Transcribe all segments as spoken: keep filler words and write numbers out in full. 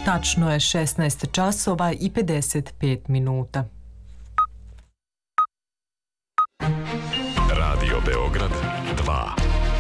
Tačno je šesnaest časova i pedeset pet minuta. Radio Beograd dva.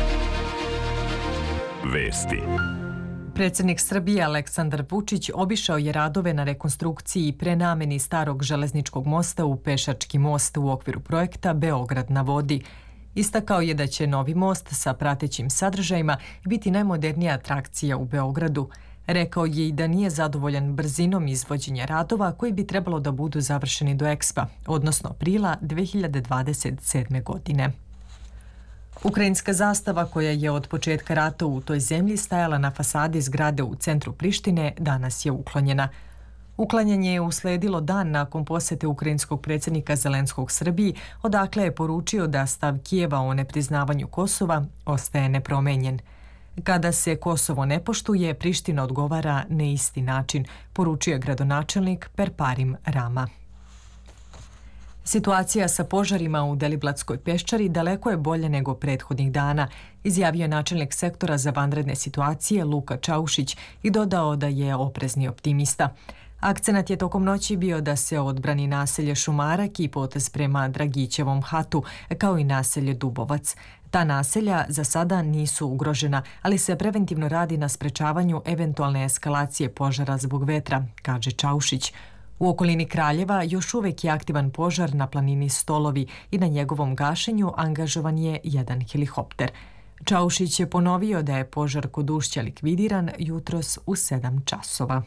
Vesti. Predsjednik Srbije Aleksandar Vučić obišao je radove na rekonstrukciji i prenameni starog železničkog mosta u pešački most u okviru projekta Beograd na vodi. Istakao je da će novi most sa pratećim sadržajima biti najmodernija atrakcija u Beogradu. Rekao je i da nije zadovoljan brzinom izvođenja radova koji bi trebalo da budu završeni do Expa, odnosno aprila dve hiljade dvadeset sedme. godine. Ukrajinska zastava koja je od početka rata u toj zemlji stajala na fasadi zgrade u centru Prištine danas je uklonjena. Uklanjanje je usledilo dan nakon posete ukrajinskog predsjednika Zelenskog Srbiji, odakle je poručio da stav Kijeva o nepriznavanju Kosova ostaje nepromenjen. Kada se Kosovo ne poštuje, Priština odgovara na isti način, poručio je gradonačelnik Perparim Rama. Situacija sa požarima u Deliblatskoj peščari daleko je bolje nego prethodnih dana, izjavio je načelnik sektora za vanredne situacije Luka Čaušić i dodao da je oprezni optimista. Akcenat je tokom noći bio da se odbrani naselje Šumarak i potez prema Dragićevom hatu, kao i naselje Dubovac. Ta naselja za sada nisu ugrožena, ali se preventivno radi na sprečavanju eventualne eskalacije požara zbog vetra, kaže Čaušić. U okolini Kraljeva još uvek je aktivan požar na planini Stolovi i na njegovom gašenju angažovan je jedan helikopter. Čaušić je ponovio da je požar kod Ušća likvidiran jutros u sedam časova.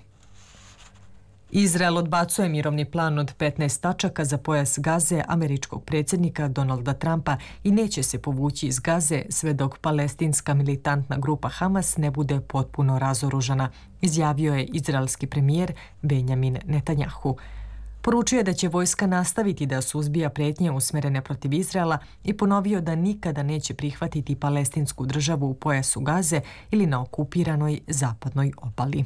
Izrael odbacuje mirovni plan od petnaest tačaka za pojas Gaze američkog predsjednika Donalda Trumpa i neće se povući iz Gaze sve dok palestinska militantna grupa Hamas ne bude potpuno razoružana, izjavio je izraelski premijer Benjamin Netanjahu. Poručio je da će vojska nastaviti da suzbija pretnje usmerene protiv Izraela i ponovio da nikada neće prihvatiti palestinsku državu u pojasu Gaze ili na okupiranoj zapadnoj obali.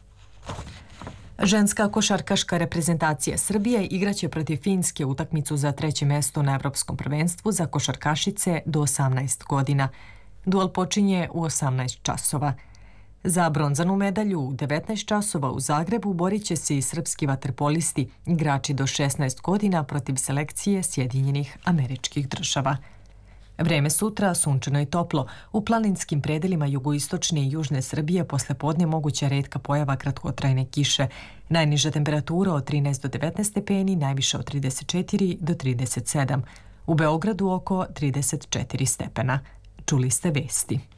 Ženska košarkaška reprezentacija Srbije igraće protiv Finske utakmicu za treće mesto na Evropskom prvenstvu za košarkašice do osamnaest godina. Duel počinje u osamnaest časova. Za bronzanu medalju u devetnaest časova u Zagrebu borit će se i srpski vaterpolisti, igrači do šesnaest godina protiv selekcije Sjedinjenih Američkih Država. Vreme sutra sunčano i toplo. U planinskim predelima jugoistočne i južne Srbije posle podne moguća retka pojava kratkotrajne kiše. Najniža temperatura od trinaest do devetnaest stepeni, najviša od trideset četiri do trideset sedam. U Beogradu oko trideset četiri stepena. Čuli ste vesti.